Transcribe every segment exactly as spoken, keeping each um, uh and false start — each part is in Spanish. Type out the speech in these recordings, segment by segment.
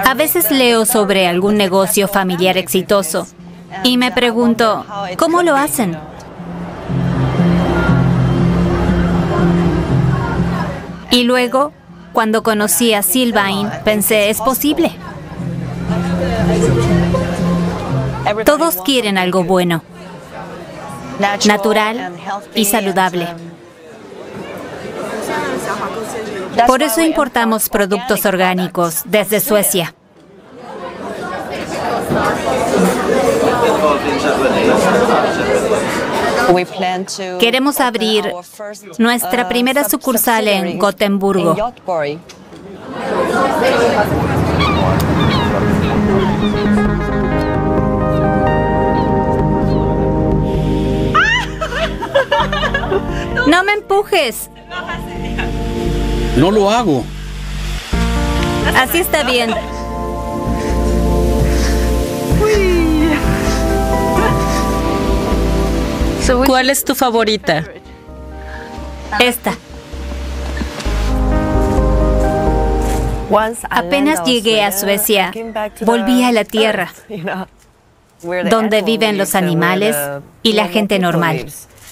A veces leo sobre algún negocio familiar exitoso y me pregunto, ¿cómo lo hacen? Y luego, cuando conocí a Sylvain, pensé, es posible. Todos quieren algo bueno, natural y saludable. Por eso importamos productos orgánicos desde Suecia. Queremos abrir nuestra primera sucursal en Gotemburgo. ¡No me empujes! No lo hago. Así está bien. ¿Cuál es tu favorita? Esta. Apenas llegué a Suecia, volví a la tierra, donde viven los animales y la gente normal.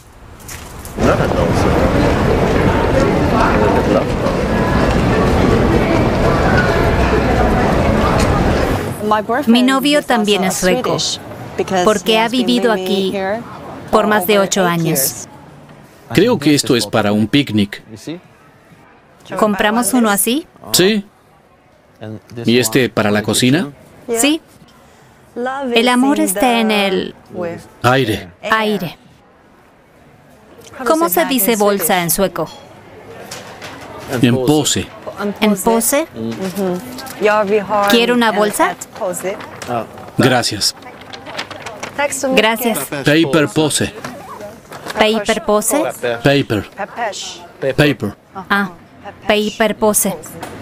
Mi novio también es sueco, porque ha vivido aquí por más de ocho años. Creo que esto es para un picnic. ¿Compramos uno así? Sí. ¿Y este para la cocina? Sí. El amor está en el Aire. aire. ¿Cómo se dice bolsa en sueco? En pose. ¿En pose? ¿Quiere una bolsa? Gracias. Gracias. Paper pose. ¿Paper pose? Paper. Paper. Ah, paper pose.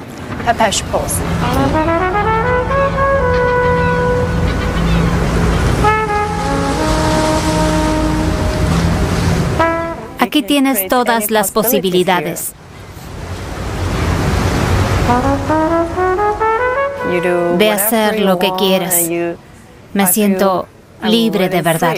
Aquí tienes todas las posibilidades. De hacer lo que quieras. Me siento libre de verdad.